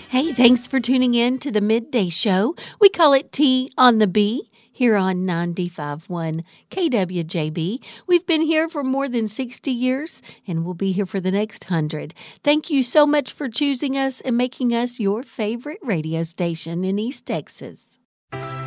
Hey, thanks for tuning in to the Midday Show. We call it Tea on the B here on 95.1 KWJB. We've been here for more than 60 years, and we'll be here for the next 100. Thank you so much for choosing us and making us your favorite radio station in East Texas.